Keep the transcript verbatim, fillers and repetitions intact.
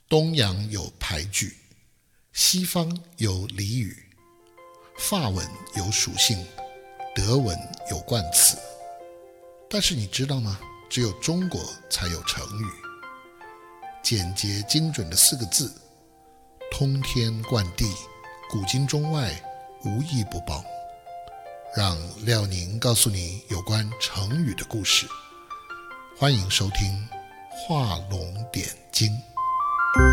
东洋有牌句，西方有俚语，法文有属性，德文有冠词。但是你知道吗？只有中国才有成语。简洁精准的四个字，通天贯地，古今中外无一不包。让廖宁告诉你有关成语的故事。欢迎收听画龙点睛。